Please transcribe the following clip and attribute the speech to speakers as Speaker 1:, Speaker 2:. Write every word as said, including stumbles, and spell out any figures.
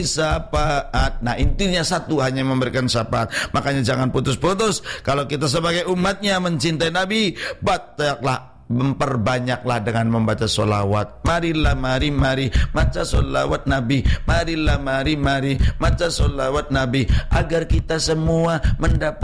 Speaker 1: syafaat. Nah, intinya satu, hanya memberikan syafaat. Makanya jangan putus-putus. Kalau kita sebagai umatnya mencintai Nabi, banyaklah, memperbanyaklah dengan membaca sholawat. Marilah, mari, mari baca sholawat Nabi. Marilah, mari, mari baca sholawat Nabi, agar kita semua mendapat